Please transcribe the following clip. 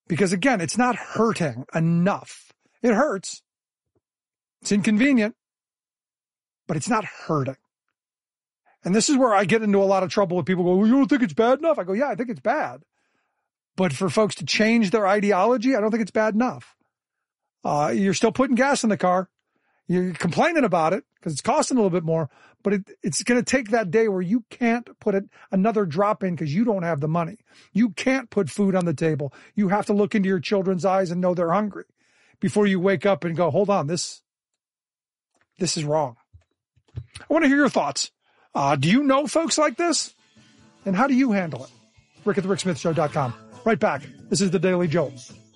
Because again, it's not hurting enough. It hurts. It's inconvenient, but it's not hurting. And this is where I get into a lot of trouble with people go, well, you don't think it's bad enough? I go, yeah, I think it's bad. But for folks to change their ideology, I don't think it's bad enough. You're still putting gas in the car. You're complaining about it because it's costing a little bit more, but it's going to take that day where you can't put another drop in because you don't have the money. You can't put food on the table. You have to look into your children's eyes and know they're hungry before you wake up and go, hold on, this is wrong. I want to hear your thoughts. Do you know folks like this? And how do you handle it? Rick at the RickSmithShow.com. Right back. This is the Daily Jolt.